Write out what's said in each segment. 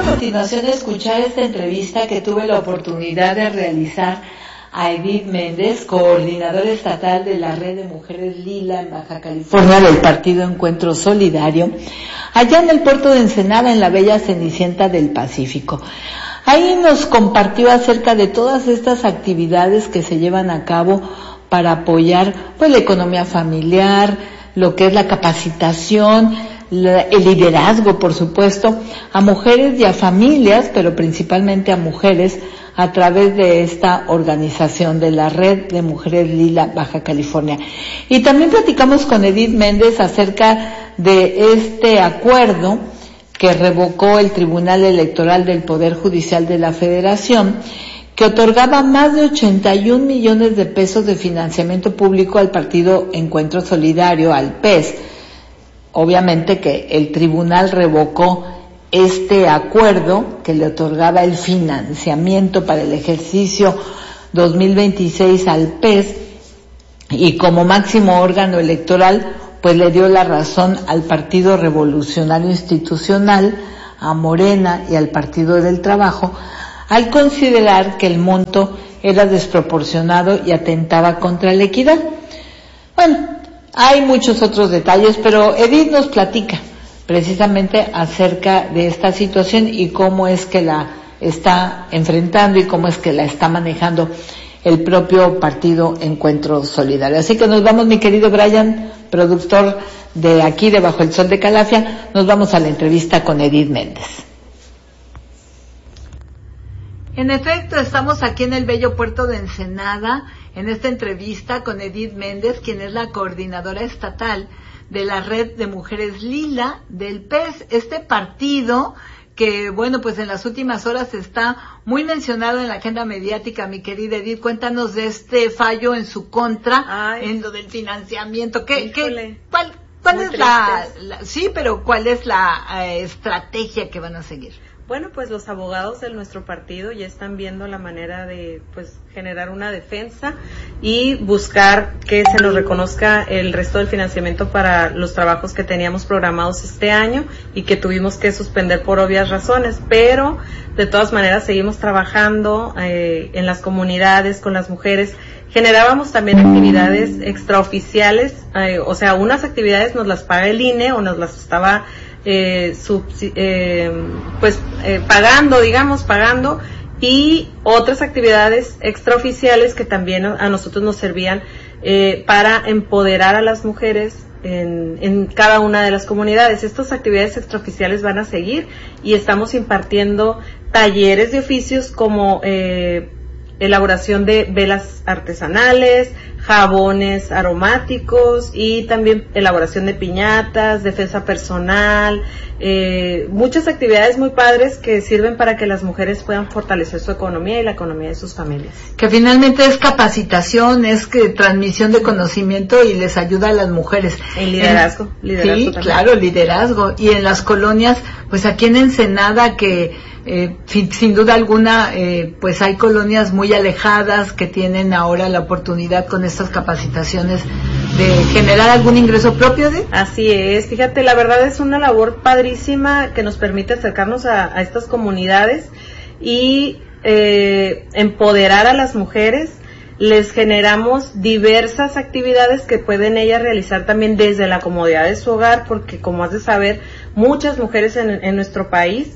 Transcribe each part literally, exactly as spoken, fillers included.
continuación escuchar esta entrevista que tuve la oportunidad de realizar a Edith Méndez, coordinadora estatal de la Red de Mujeres Lila en Baja California del Partido Encuentro Solidario, allá en el puerto de Ensenada, en la bella Cenicienta del Pacífico. Ahí nos compartió acerca de todas estas actividades que se llevan a cabo para apoyar pues la economía familiar, lo que es la capacitación, la, el liderazgo, por supuesto, a mujeres y a familias, pero principalmente a mujeres, a través de esta organización de la Red de Mujeres Lila Baja California. Y también platicamos con Edith Méndez acerca de este acuerdo que revocó el Tribunal Electoral del Poder Judicial de la Federación, que otorgaba más de ochenta y un millones de pesos de financiamiento público al Partido Encuentro Solidario, al P E S. Obviamente que el tribunal revocó este acuerdo que le otorgaba el financiamiento para el ejercicio dos mil veintiséis al P E S, y como máximo órgano electoral pues le dio la razón al Partido Revolucionario Institucional, a Morena y al Partido del Trabajo, al considerar que el monto era desproporcionado y atentaba contra la equidad. Bueno, hay muchos otros detalles, pero Edith nos platica precisamente acerca de esta situación y cómo es que la está enfrentando y cómo es que la está manejando el propio Partido Encuentro Solidario. Así que nos vamos, mi querido Brian, productor de aquí de Bajo el Sol de Calafia, nos vamos a la entrevista con Edith Méndez. En efecto, estamos aquí en el bello puerto de Ensenada, en esta entrevista con Edith Méndez, quien es la coordinadora estatal de la Red de Mujeres Lila del P E S, este partido que, bueno, pues en las últimas horas está muy mencionado en la agenda mediática. Mi querida Edith, cuéntanos de este fallo en su contra, Ay, en lo del financiamiento. ¿Qué, qué, cuál, cuál es la, la, sí, pero cuál es la eh, estrategia que van a seguir? Bueno, pues los abogados de nuestro partido ya están viendo la manera de pues generar una defensa y buscar que se nos reconozca el resto del financiamiento para los trabajos que teníamos programados este año y que tuvimos que suspender por obvias razones, pero de todas maneras seguimos trabajando eh, en las comunidades con las mujeres. Generábamos también actividades extraoficiales, eh, o sea, unas actividades nos las paga el I N E o nos las estaba Eh, sub, eh, pues eh, pagando, digamos, pagando, y otras actividades extraoficiales que también a nosotros nos servían eh, para empoderar a las mujeres en, en cada una de las comunidades. Estas actividades extraoficiales van a seguir y estamos impartiendo talleres de oficios como eh, elaboración de velas artesanales, jabones aromáticos y también elaboración de piñatas, defensa personal, eh, muchas actividades muy padres que sirven para que las mujeres puedan fortalecer su economía y la economía de sus familias. Que finalmente es capacitación, es que transmisión de conocimiento y les ayuda a las mujeres. El liderazgo, en, liderazgo sí, también. Claro, liderazgo. Y en las colonias, pues aquí en Ensenada que Eh, sin, sin duda alguna, eh, pues hay colonias muy alejadas que tienen ahora la oportunidad con estas capacitaciones de generar algún ingreso propio de. Así es, fíjate, la verdad es una labor padrísima que nos permite acercarnos a, a estas comunidades y eh, empoderar a las mujeres. Les generamos diversas actividades que pueden ellas realizar también desde la comodidad de su hogar, porque como has de saber, muchas mujeres en, en nuestro país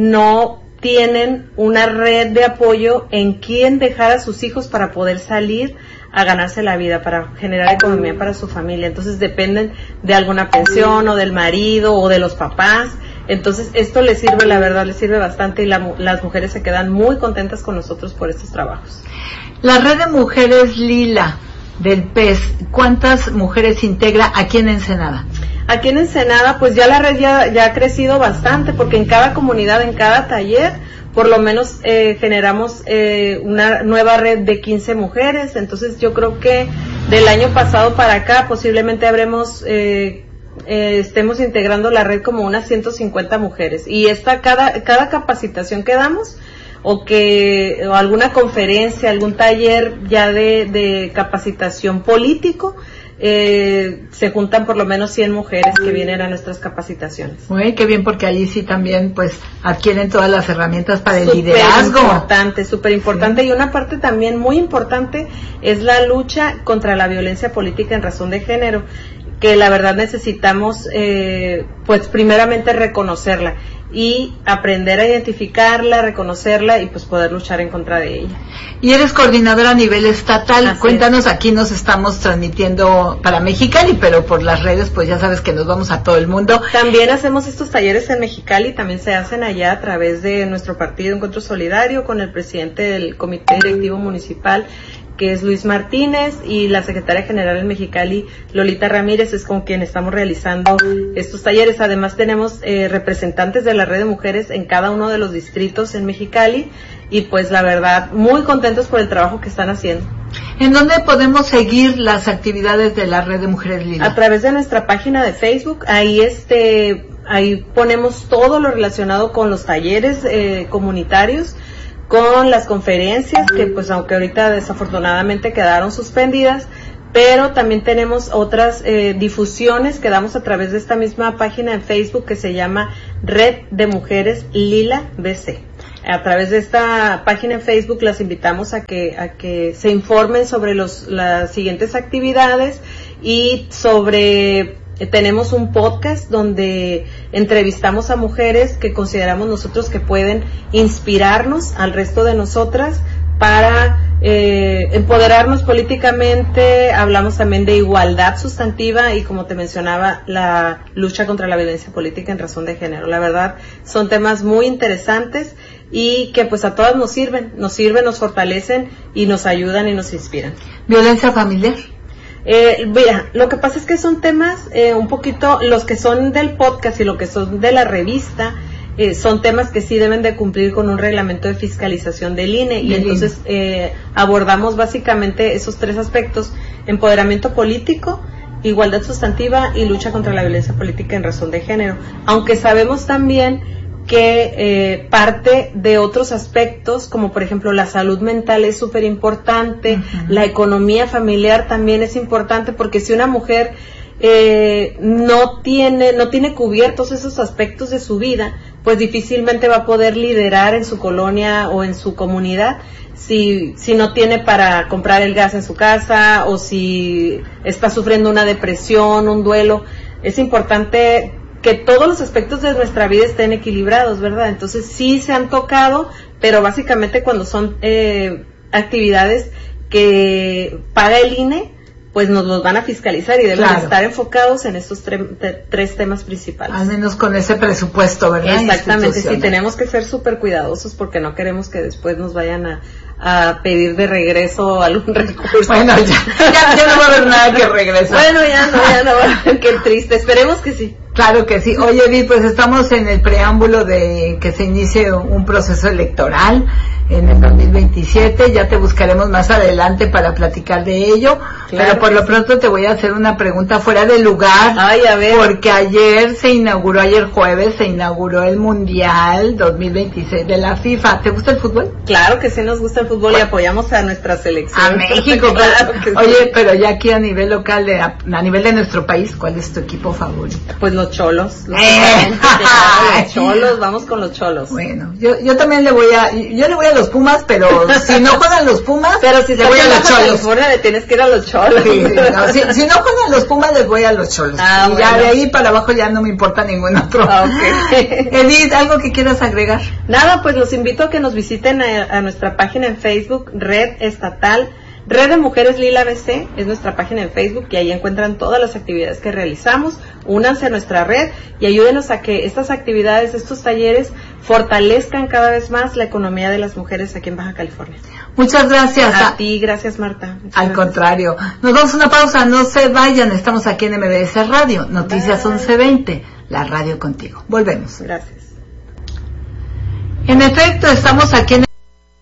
no tienen una red de apoyo en quién dejar a sus hijos para poder salir a ganarse la vida, para generar economía para su familia. Entonces dependen de alguna pensión o del marido o de los papás. Entonces esto les sirve, la verdad, les sirve bastante y la, las mujeres se quedan muy contentas con nosotros por estos trabajos. La Red de Mujeres Lila del P E S, ¿cuántas mujeres integra aquí en Ensenada? Aquí en Ensenada, pues ya la red ya, ya ha crecido bastante, porque en cada comunidad, en cada taller, por lo menos eh, generamos eh, una nueva red de quince mujeres. Entonces yo creo que del año pasado para acá posiblemente habremos eh, eh, estemos integrando la red como unas ciento cincuenta mujeres, y esta cada cada capacitación que damos o que o alguna conferencia, algún taller ya de, de capacitación político, eh, se juntan por lo menos cien mujeres que vienen a nuestras capacitaciones. Muy qué bien, porque allí sí también pues adquieren todas las herramientas para el Súper liderazgo. Importante, súper importante, sí. Y una parte también muy importante es la lucha contra la violencia política en razón de género, que la verdad necesitamos eh, pues primeramente reconocerla y aprender a identificarla, reconocerla y pues poder luchar en contra de ella. Y eres coordinadora a nivel estatal. Así Cuéntanos, es. Aquí nos estamos transmitiendo para Mexicali, pero por las redes pues ya sabes que nos vamos a todo el mundo. También hacemos estos talleres en Mexicali, también se hacen allá a través de nuestro partido Encuentro Solidario con el presidente del Comité Directivo Municipal, que es Luis Martínez, y la secretaria general en Mexicali, Lolita Ramírez, es con quien estamos realizando estos talleres. Además tenemos eh, representantes de la red de mujeres en cada uno de los distritos en Mexicali, y pues la verdad, muy contentos por el trabajo que están haciendo. ¿En dónde podemos seguir las actividades de la Red de Mujeres Lila? A través de nuestra página de Facebook, ahí este, ahí ponemos todo lo relacionado con los talleres eh, comunitarios, con las conferencias, que pues aunque ahorita desafortunadamente quedaron suspendidas, pero también tenemos otras eh, difusiones que damos a través de esta misma página en Facebook que se llama Red de Mujeres Lila B C. A través de esta página en Facebook las invitamos a que a que se informen sobre los las siguientes actividades y sobre tenemos un podcast donde entrevistamos a mujeres que consideramos nosotros que pueden inspirarnos al resto de nosotras para eh, empoderarnos políticamente. Hablamos también de igualdad sustantiva y, como te mencionaba, la lucha contra la violencia política en razón de género. La verdad, son temas muy interesantes y que pues a todas nos sirven, nos sirven, nos fortalecen y nos ayudan y nos inspiran. ¿Violencia familiar? Eh, mira, lo que pasa es que son temas eh, un poquito, los que son del podcast y lo que son de la revista, eh, son temas que sí deben de cumplir con un reglamento de fiscalización del I N E, y entonces eh, abordamos básicamente esos tres aspectos: empoderamiento político, igualdad sustantiva y lucha contra la violencia política en razón de género, aunque sabemos también que eh, parte de otros aspectos, como por ejemplo la salud mental es súper importante, uh-huh. La economía familiar también es importante, porque si una mujer eh, no tiene no tiene cubiertos esos aspectos de su vida, pues difícilmente va a poder liderar en su colonia o en su comunidad. Si, si no tiene para comprar el gas en su casa, o si está sufriendo una depresión, un duelo, es importante que todos los aspectos de nuestra vida estén equilibrados, ¿verdad? Entonces sí se han tocado, pero básicamente cuando son eh, actividades que paga el I N E, pues nos los van a fiscalizar y deben claro. estar enfocados en estos tre- te- tres temas principales. Al menos con ese presupuesto, ¿verdad? Exactamente, sí, tenemos que ser súper cuidadosos porque no queremos que después nos vayan a, a pedir de regreso algún recurso. Bueno, ya, ya, ya no va a haber nada que regrese. Bueno, ya no, ya no va a haber, qué triste, esperemos que sí. Claro que sí. Oye, Vi, pues estamos en el preámbulo de que se inicie un proceso electoral en el dos mil veintisiete. Ya te buscaremos más adelante para platicar de ello. Claro, pero por lo sí. pronto te voy a hacer una pregunta fuera de lugar. Ay, a ver. Porque ayer se inauguró, ayer jueves, se inauguró el Mundial dos mil veintiséis de la FIFA. ¿Te gusta el fútbol? Claro que sí nos gusta el fútbol, bueno, y apoyamos a nuestra selección. A México, claro que sí. Oye, pero ya aquí a nivel local, de, a, a nivel de nuestro país, ¿cuál es tu equipo favorito? Pues los Cholos. Los, eh. los Cholos, vamos con los Cholos. Bueno, yo yo también le voy a, yo le voy a los Pumas, pero si no juegan los Pumas, pero si le voy a los Cholos. California, le tienes que ir a los Cholos. Sí, sí, no, si, si no juegan los Pumas, les voy a los Cholos. Ah, y bueno. ya de ahí para abajo ya no me importa ningún otro. Okay. Edith, ¿algo que quieras agregar? Nada, pues los invito a que nos visiten a, a nuestra página en Facebook, Red Estatal, Red de Mujeres Lila B C, es nuestra página en Facebook, y ahí encuentran todas las actividades que realizamos. Únanse a nuestra red y ayúdenos a que estas actividades, estos talleres, fortalezcan cada vez más la economía de las mujeres aquí en Baja California. Muchas gracias. A, a ti, gracias Marta. Muchas Al gracias. Contrario. Nos vamos a una pausa, no se vayan, estamos aquí en M B S Radio, Noticias Bye. once veinte, la radio contigo. Volvemos. Gracias. En efecto, estamos aquí en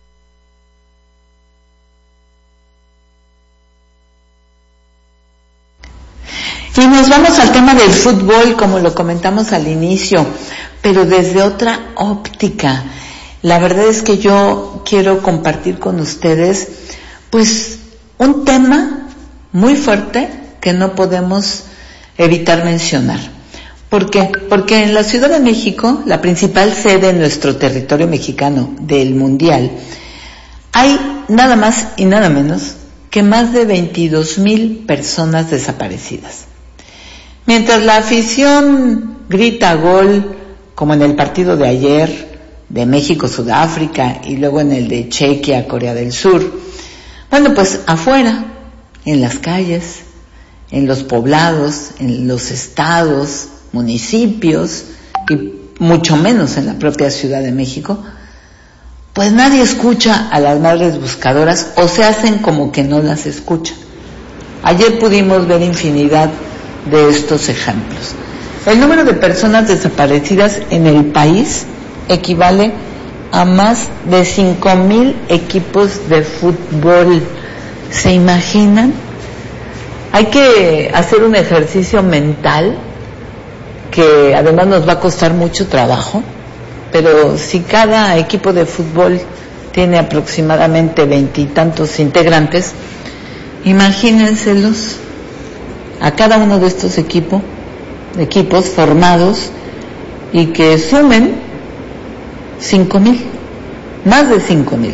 Y nos vamos al tema del fútbol, como lo comentamos al inicio, pero desde otra óptica. La verdad es que yo quiero compartir con ustedes, pues, un tema muy fuerte, que no podemos evitar mencionar. ¿Por qué? Porque en la Ciudad de México, la principal sede en nuestro territorio mexicano del Mundial, hay nada más y nada menos que más de veintidós mil personas desaparecidas. Mientras la afición grita gol, como en el partido de ayer, de México-Sudáfrica, y luego en el de Chequia-Corea del Sur, bueno, pues afuera, en las calles, en los poblados, en los estados, municipios, y mucho menos en la propia Ciudad de México, pues nadie escucha a las madres buscadoras, o se hacen como que no las escuchan. Ayer pudimos ver infinidad de estos ejemplos. El número de personas desaparecidas en el país equivale a más de cinco mil equipos de fútbol. ¿Se imaginan? Hay que hacer un ejercicio mental que además nos va a costar mucho trabajo, pero si cada equipo de fútbol tiene aproximadamente veintitantos integrantes, imagínenselos a cada uno de estos equipos, equipos formados y que sumen cinco mil, más de cinco mil.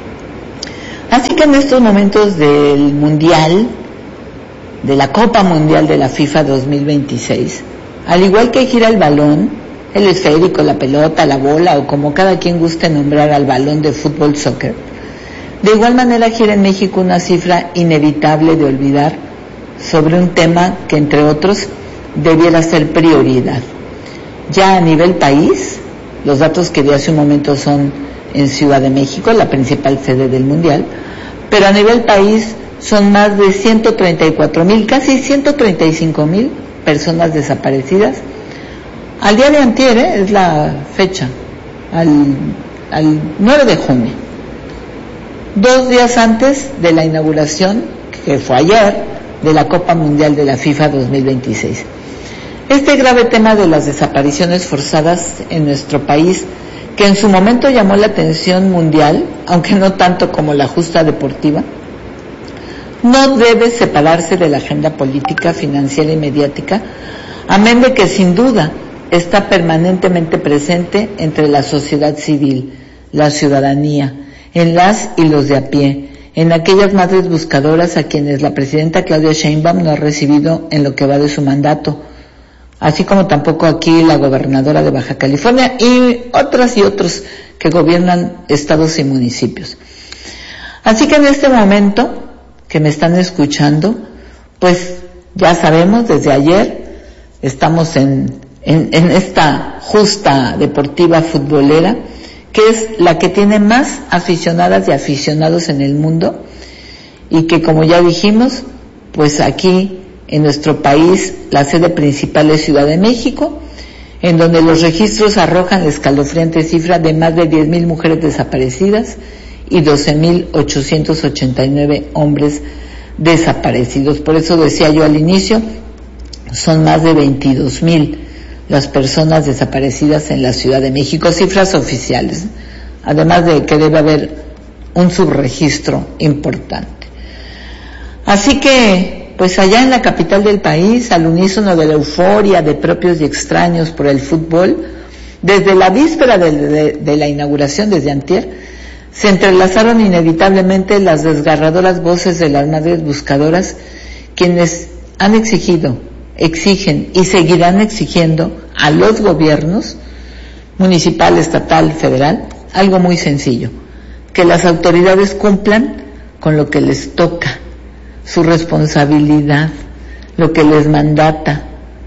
Así que en estos momentos del Mundial, de la Copa Mundial de la FIFA dos mil veintiséis, al igual que gira el balón, el esférico, la pelota, la bola, o como cada quien guste nombrar al balón de fútbol soccer, de igual manera gira en México una cifra inevitable de olvidar sobre un tema que, entre otros, debiera ser prioridad. Ya a nivel país, los datos que di hace un momento son en Ciudad de México, la principal sede del Mundial, pero a nivel país son más de ciento treinta y cuatro mil, casi ciento treinta y cinco mil personas desaparecidas. Al día de antier, ¿eh? es la fecha, al, al nueve de junio, dos días antes de la inauguración, que fue ayer, de la Copa Mundial de la FIFA dos mil veintiséis. Este grave tema de las desapariciones forzadas en nuestro país, que en su momento llamó la atención mundial, aunque no tanto como la justa deportiva, no debe separarse de la agenda política, financiera y mediática, amén de que sin duda está permanentemente presente entre la sociedad civil, la ciudadanía, en las y los de a pie, en aquellas madres buscadoras a quienes la presidenta Claudia Sheinbaum no ha recibido en lo que va de su mandato, así como tampoco aquí la gobernadora de Baja California y otras y otros que gobiernan estados y municipios. Así que en este momento que me están escuchando, pues ya sabemos, desde ayer estamos en, en, en esta justa deportiva futbolera, que es la que tiene más aficionadas y aficionados en el mundo, y que, como ya dijimos, pues aquí en nuestro país la sede principal es Ciudad de México, en donde los registros arrojan la escalofriante cifra de más de diez mil mujeres desaparecidas y doce mil ochocientos ochenta y nueve hombres desaparecidos. Por eso decía yo al inicio, son más de veintidós mil las personas desaparecidas en la Ciudad de México, cifras oficiales, además de que debe haber un subregistro importante. Así que, pues allá en la capital del país, al unísono de la euforia de propios y extraños por el fútbol, desde la víspera de, de, de la inauguración, desde antier, se entrelazaron inevitablemente las desgarradoras voces de las madres buscadoras, quienes han exigido, exigen y seguirán exigiendo a los gobiernos municipal, estatal, federal, algo muy sencillo: que las autoridades cumplan con lo que les toca, su responsabilidad, lo que les mandata,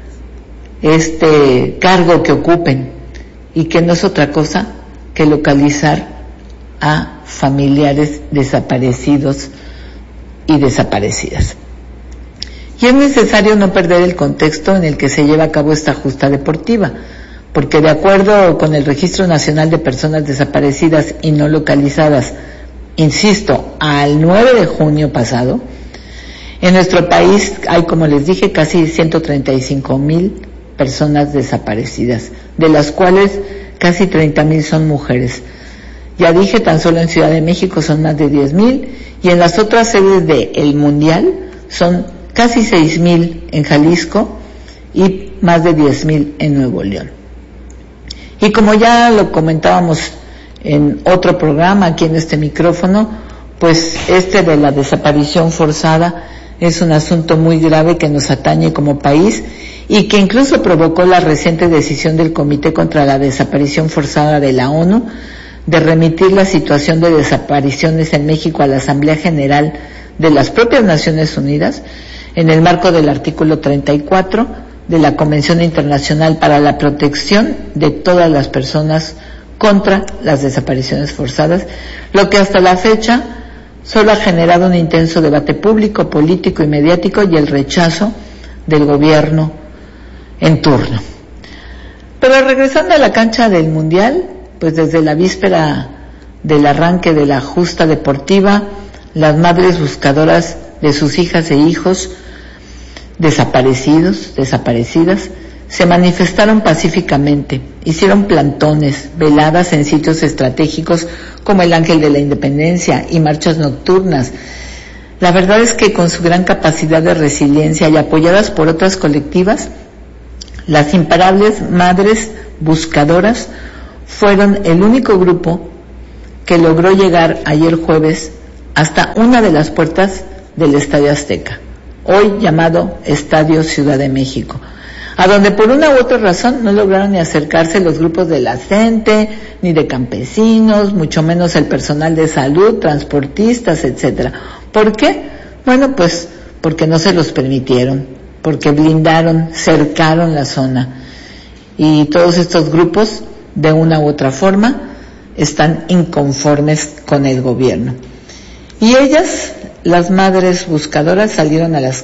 este cargo que ocupen, y que no es otra cosa que localizar a familiares desaparecidos y desaparecidas. Y es necesario no perder el contexto en el que se lleva a cabo esta justa deportiva, porque de acuerdo con el Registro Nacional de Personas Desaparecidas y No Localizadas, insisto, al nueve de junio pasado, en nuestro país hay, como les dije, casi ciento treinta y cinco mil personas desaparecidas, de las cuales casi treinta mil son mujeres. Ya dije, tan solo en Ciudad de México son más de diez mil, y en las otras sedes del Mundial son casi seis mil en Jalisco y más de diez mil en Nuevo León. Y como ya lo comentábamos en otro programa aquí en este micrófono, pues este de la desaparición forzada es un asunto muy grave que nos atañe como país y que incluso provocó la reciente decisión del Comité contra la Desaparición Forzada de la ONU de remitir la situación de desapariciones en México a la Asamblea General de las propias Naciones Unidas en el marco del artículo treinta y cuatro de la Convención Internacional para la Protección de todas las personas contra las desapariciones forzadas, lo que hasta la fecha solo ha generado un intenso debate público, político y mediático y el rechazo del gobierno en turno. Pero regresando a la cancha del Mundial, pues desde la víspera del arranque de la justa deportiva, las madres buscadoras de sus hijas e hijos desaparecidos, desaparecidas, se manifestaron pacíficamente, hicieron plantones, veladas en sitios estratégicos como el Ángel de la Independencia y marchas nocturnas. La verdad es que con su gran capacidad de resiliencia y apoyadas por otras colectivas, las imparables madres buscadoras fueron el único grupo que logró llegar ayer jueves hasta una de las puertas del Estadio Azteca, hoy llamado Estadio Ciudad de México, a donde por una u otra razón no lograron ni acercarse los grupos de la gente, ni de campesinos, mucho menos el personal de salud, transportistas, etcétera. ¿Por qué? Bueno, pues porque no se los permitieron, porque blindaron, cercaron la zona. Y todos estos grupos, de una u otra forma, están inconformes con el gobierno. Y ellas, las madres buscadoras, salieron a las